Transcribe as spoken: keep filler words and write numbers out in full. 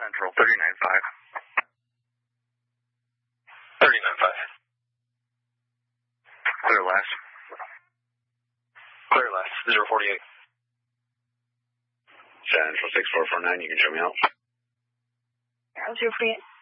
Central, thirty-nine five. thirty-nine five. Clear last. Clear last, zero forty-eight. Central six four four nine, you can show me out. zero forty-eight.